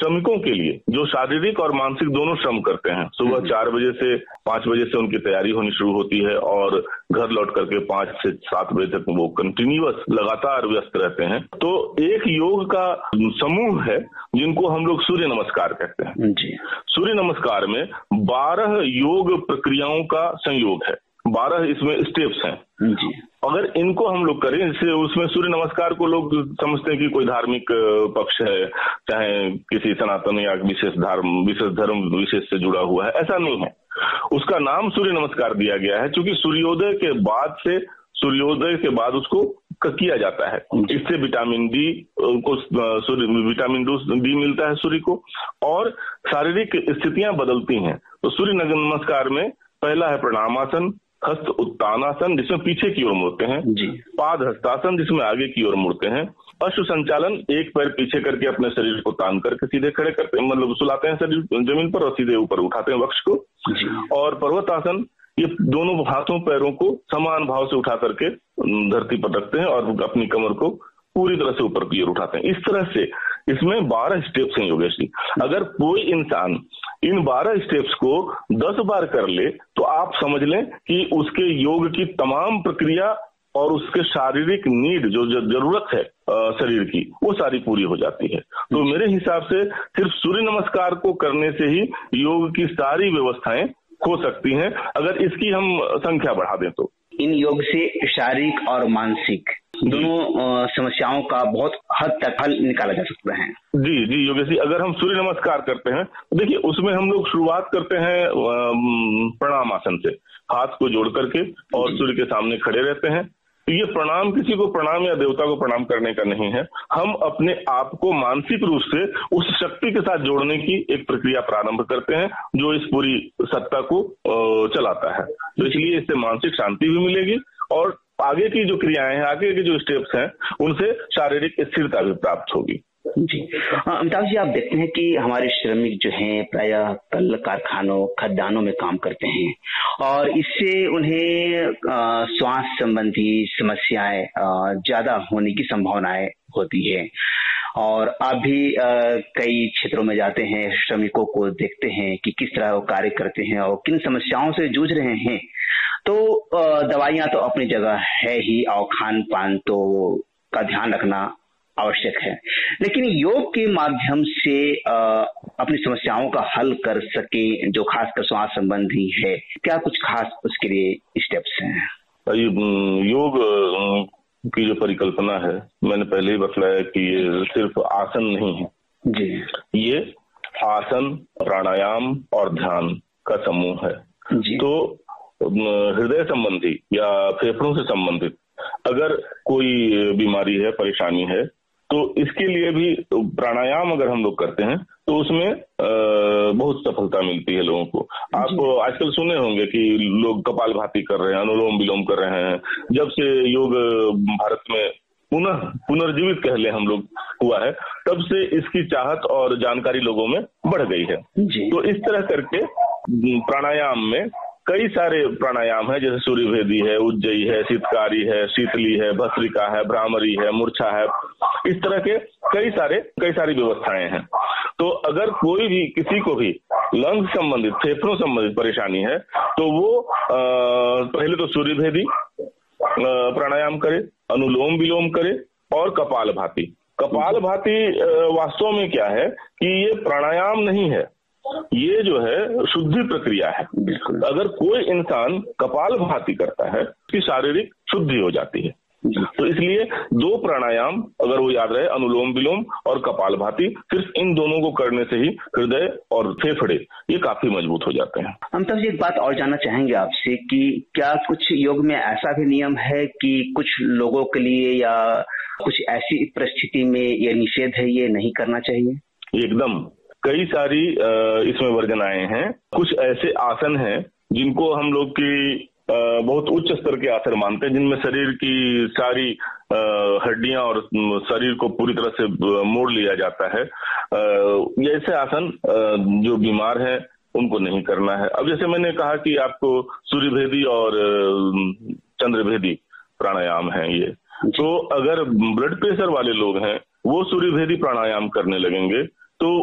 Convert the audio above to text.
श्रमिकों के लिए जो शारीरिक और मानसिक दोनों श्रम करते हैं, सुबह 4 बजे से 5 बजे से उनकी तैयारी होनी शुरू होती है और घर लौट करके 5 से 7 बजे तक वो कंटिन्यूअस लगातार व्यस्त रहते हैं। तो एक योग का समूह है जिनको हम लोग सूर्य नमस्कार कहते हैं जी। सूर्य नमस्कार में 12 योग प्रक्रियाओं का संयोग है, 12 इसमें स्टेप्स हैं जी। अगर इनको हम लोग करें, जैसे उसमें सूर्य नमस्कार को लोग समझते हैं कि कोई धार्मिक पक्ष है, चाहे किसी सनातन या विशेष धर्म विशेष से जुड़ा हुआ है, ऐसा नहीं है। उसका नाम सूर्य नमस्कार दिया गया है क्योंकि सूर्योदय के बाद उसको किया जाता है। इससे विटामिन डी मिलता है सूर्य को और शारीरिक स्थितियां बदलती हैं। तो सूर्य नमस्कार में पहला है प्रणामासन, हस्त उत्तानासन जिसमें पीछे की ओर मुड़ते हैं जी। पाद हस्तासन जिसमें आगे की ओर मुड़ते हैं। अश्व संचालन, एक पैर पीछे करके अपने शरीर को तान करके सीधे खड़े करते हैं, मतलब सुलाते हैं शरीर जमीन पर और सीधे ऊपर उठाते हैं वक्ष को जी। और पर्वतासन, ये दोनों हाथों पैरों को समान भाव से उठा करके धरती पर रखते हैं और अपनी कमर को पूरी तरह से ऊपर की ओर उठाते हैं। इस तरह से इसमें 12 स्टेप्स हैं योगेश जी। अगर कोई इंसान इन 12 स्टेप्स को 10 बार कर ले तो आप समझ लें कि उसके योग की तमाम प्रक्रिया और उसके शारीरिक नीड जो जरूरत है शरीर की, वो सारी पूरी हो जाती है। तो मेरे हिसाब से सिर्फ सूर्य नमस्कार को करने से ही योग की सारी व्यवस्थाएं हो सकती हैं, अगर इसकी हम संख्या बढ़ा दें तो। इन योग से शारीरिक और मानसिक दोनों समस्याओं का बहुत हद तक हल निकाला जा सकता है। जी योगेश जी, अगर हम सूर्य नमस्कार करते हैं तो देखिए उसमें हम लोग शुरुआत करते हैं प्रणाम आसन से, हाथ को जोड़ करके और सूर्य के सामने खड़े रहते हैं। तो ये प्रणाम किसी को प्रणाम या देवता को प्रणाम करने का नहीं है, हम अपने आप को मानसिक रूप से उस शक्ति के साथ जोड़ने की एक प्रक्रिया प्रारंभ करते हैं जो इस पूरी सत्ता को चलाता है। तो इसलिए इससे मानसिक शांति भी मिलेगी और आगे की जो क्रियाएं हैं, आगे के जो स्टेप्स हैं, उनसे शारीरिक स्थिरता भी प्राप्त होगी जी। अमिताभ जी, आप देखते हैं कि हमारे श्रमिक जो हैं प्रायः कल कारखानों खदानों में काम करते हैं और इससे उन्हें श्वास संबंधी समस्याएं ज्यादा होने की संभावनाएं होती है। और आप भी कई क्षेत्रों में जाते हैं, श्रमिकों को देखते हैं कि किस तरह वो कार्य करते हैं और किन समस्याओं से जूझ रहे हैं। तो दवाइयां तो अपनी जगह है ही और खान पान तो का ध्यान रखना आवश्यक है, लेकिन योग के माध्यम से अपनी समस्याओं का हल कर सके जो खासकर श्वास संबंधी है, क्या कुछ खास उसके लिए स्टेप्स हैं? योग की जो परिकल्पना है, मैंने पहले ही बतलाया कि ये सिर्फ आसन नहीं है जी। ये आसन, प्राणायाम और ध्यान का समूह है जी। तो हृदय संबंधी या फेफड़ों से संबंधित अगर कोई बीमारी है, परेशानी है, तो इसके लिए भी प्राणायाम अगर हम लोग करते हैं तो उसमें बहुत सफलता मिलती है लोगों को। आप आजकल सुने होंगे कि लोग कपालभाति कर रहे हैं, अनुलोम विलोम कर रहे हैं। जब से योग भारत में पुनर्जीवित कह ले हम लोग हुआ है, तब से इसकी चाहत और जानकारी लोगों में बढ़ गई है जी। तो इस तरह करके प्राणायाम में कई सारे प्राणायाम है, जैसे सूर्यभेदी है, उज्जयी है, शीतकारी है, शीतली है, भस्त्रिका है, भ्रामरी है, मूर्छा है, इस तरह के कई सारी व्यवस्थाएं हैं। तो अगर कोई भी किसी को भी लंग्स संबंधित, फेफड़ों संबंधित परेशानी है तो वो पहले तो सूर्यभेदी प्राणायाम करे, अनुलोम विलोम करे और कपालभाति। कपालभाति वास्तव में क्या है कि ये प्राणायाम नहीं है, ये जो है शुद्धि प्रक्रिया है। अगर कोई इंसान कपालभाति करता है उसकी शारीरिक शुद्धि हो जाती है। तो इसलिए 2 प्राणायाम अगर वो याद रहे, अनुलोम विलोम और कपालभाति, सिर्फ इन दोनों को करने से ही हृदय और फेफड़े ये काफी मजबूत हो जाते हैं। हम तब एक बात और जानना चाहेंगे आपसे कि क्या कुछ योग में ऐसा भी नियम है कि कुछ लोगों के लिए या कुछ ऐसी परिस्थिति में ये निषेध है, ये नहीं करना चाहिए? एकदम, कई सारी इसमें वर्जनाएं हैं। कुछ ऐसे आसन हैं जिनको हम लोग की बहुत उच्च स्तर के आसन मानते हैं, जिनमें शरीर की सारी हड्डियां और शरीर को पूरी तरह से मोड़ लिया जाता है। ये ऐसे आसन जो बीमार हैं उनको नहीं करना है। अब जैसे मैंने कहा कि आपको सूर्यभेदी और चंद्रभेदी प्राणायाम है ये, तो अगर ब्लड प्रेशर वाले लोग हैं वो सूर्यभेदी प्राणायाम करने लगेंगे